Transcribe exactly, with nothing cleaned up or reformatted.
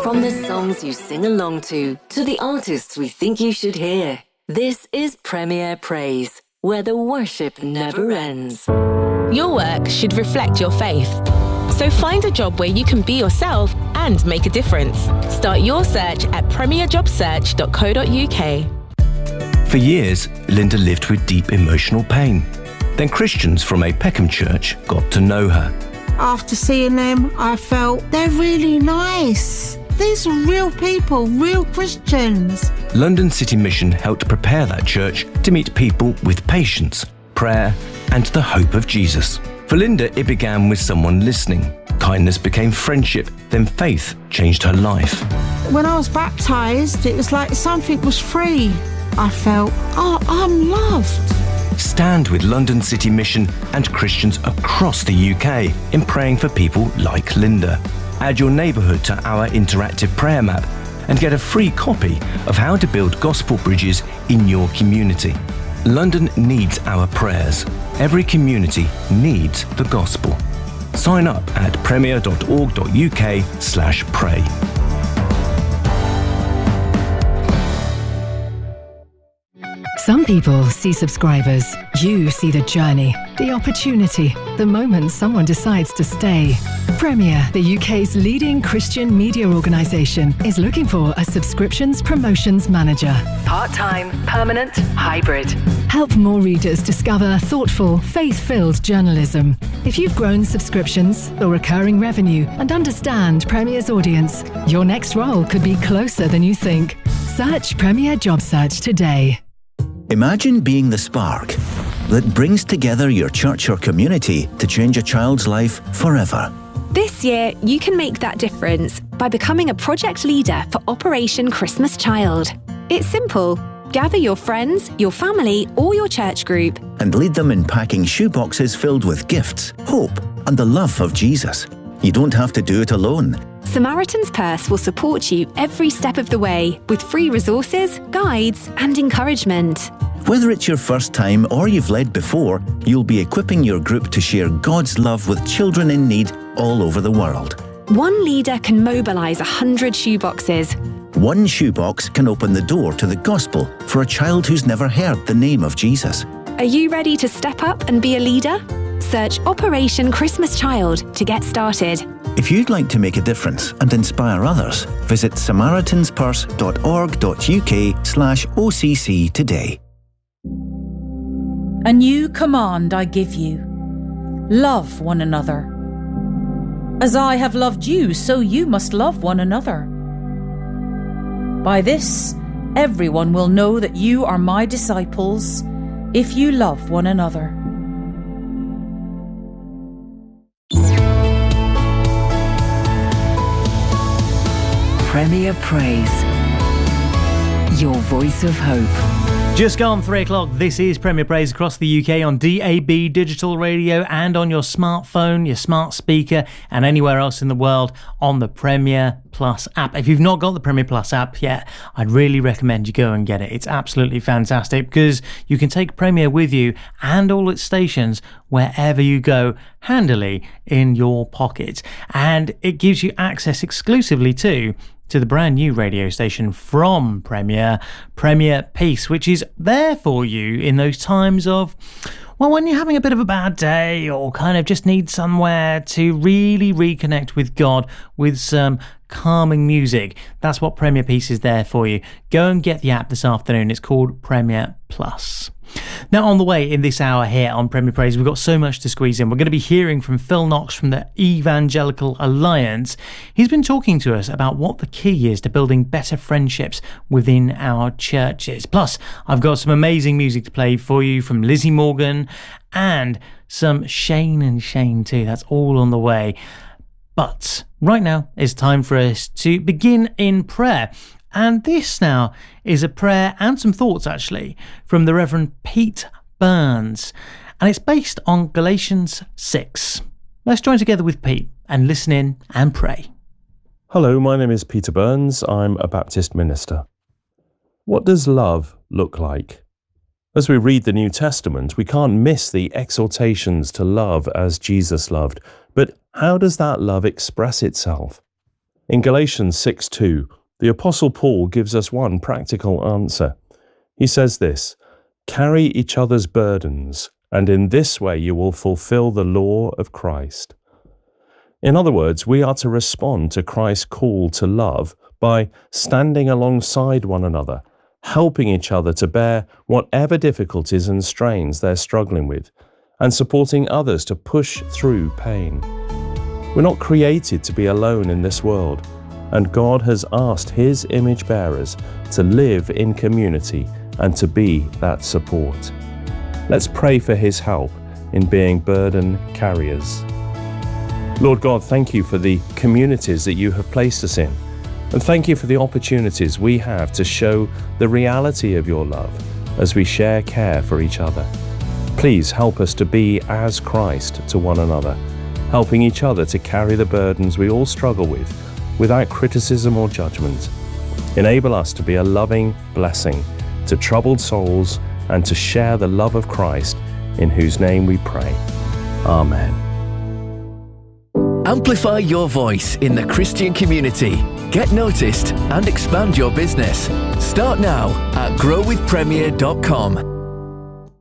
From the songs you sing along to, to the artists we think you should hear. This is Premier Praise, where the worship never ends. Your work should reflect your faith. So find a job where you can be yourself and make a difference. Start your search at premier job search dot co dot uk. For years, Linda lived with deep emotional pain. Then Christians from a Peckham church got to know her. After seeing them, I felt they're really nice. These are real people, real Christians. London City Mission helped prepare that church to meet people with patience, prayer, and the hope of Jesus. For Linda, it began with someone listening. Kindness became friendship, then faith changed her life. When I was baptised, it was like something was free. I felt, oh, I'm loved. Stand with London City Mission and Christians across the U K in praying for people like Linda. Add your neighbourhood to our interactive prayer map and get a free copy of how to build gospel bridges in your community. London needs our prayers. Every community needs the gospel. Sign up at premier dot org dot uk slash pray. Some people see subscribers. You see the journey, the opportunity, the moment someone decides to stay. Premier, the U K's leading Christian media organisation, is looking for a subscriptions promotions manager. Part-time, permanent, hybrid. Help more readers discover thoughtful, faith-filled journalism. If you've grown subscriptions or recurring revenue and understand Premier's audience, your next role could be closer than you think. Search Premier Job Search today. Imagine being the spark that brings together your church or community to change a child's life forever. This year, you can make that difference by becoming a project leader for Operation Christmas Child. It's simple. Gather your friends, your family, or your church group and lead them in packing shoeboxes filled with gifts, hope, and the love of Jesus. You don't have to do it alone. Samaritan's Purse will support you every step of the way with free resources, guides, and encouragement. Whether it's your first time or you've led before, you'll be equipping your group to share God's love with children in need all over the world. One leader can mobilise a hundred shoeboxes. One shoebox can open the door to the gospel for a child who's never heard the name of Jesus. Are you ready to step up and be a leader? Search Operation Christmas Child to get started. If you'd like to make a difference and inspire others, visit samaritans purse dot org dot uk slash O C C today. A new command I give you. Love one another. As I have loved you, so you must love one another. By this, everyone will know that you are my disciples, if you love one another. Premier Praise, your voice of hope. Just gone three o'clock. This is Premier Praise across the U K on D A B digital radio and on your smartphone, your smart speaker, and anywhere else in the world on the Premier Plus app. If you've not got the Premier Plus app yet, I'd really recommend you go and get it. It's absolutely fantastic because you can take Premier with you and all its stations wherever you go, handily in your pocket. And it gives you access exclusively to to the brand new radio station from Premier, Premier Peace, which is there for you in those times of, well, when you're having a bit of a bad day or kind of just need somewhere to really reconnect with God with some calming music. That's what Premier Peace is there for you. Go and get the app this afternoon. It's called Premier Plus. Now, on the way in this hour here on Premier Praise, we've got so much to squeeze in. We're going to be hearing from Phil Knox from the Evangelical Alliance. He's been talking to us about what the key is to building better friendships within our churches. Plus, I've got some amazing music to play for you from Lizzie Morgan and some Shane and Shane too. That's all on the way. But right now, it's time for us to begin in prayer. And this now is a prayer and some thoughts, actually, from the Reverend Pete Burns. And it's based on Galatians six. Let's join together with Pete and listen in and pray. Hello, my name is Peter Burns. I'm a Baptist minister. What does love look like? As we read the New Testament, we can't miss the exhortations to love as Jesus loved. But how does that love express itself? In Galatians six two, the Apostle Paul gives us one practical answer. He says this, "Carry each other's burdens, and in this way you will fulfill the law of Christ." In other words, we are to respond to Christ's call to love by standing alongside one another, helping each other to bear whatever difficulties and strains they're struggling with, and supporting others to push through pain. We're not created to be alone in this world, and God has asked His image bearers to live in community and to be that support. Let's pray for His help in being burden carriers. Lord God, thank you for the communities that you have placed us in, and thank you for the opportunities we have to show the reality of your love as we share care for each other. Please help us to be as Christ to one another, helping each other to carry the burdens we all struggle with without criticism or judgment. Enable us to be a loving blessing to troubled souls and to share the love of Christ, in whose name we pray. Amen. Amplify your voice in the Christian community. Get noticed and expand your business. Start now at grow with premier dot com.